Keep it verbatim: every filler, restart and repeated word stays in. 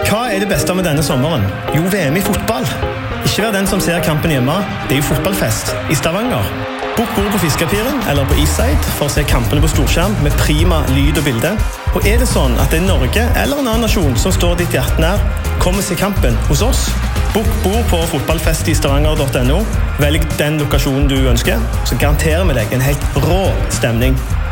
Hva er det beste med denne sommeren? Jo, V M i fotball. Ikke vær den som ser kampen hjemme. Det er jo fotballfest i Stavanger. Bok bord på Fiskepiren eller på Eastside for å se kampene på storskjerm med prima lyd og bilde. Og er det sånn at det er Norge eller en annen nasjon som står ditt hjerte nær, kom og se kampen hos oss. Bok bord på fotballfest i stavanger punktum no. Velg den lokasjonen du ønsker, så garanterer vi deg en helt rå stemning.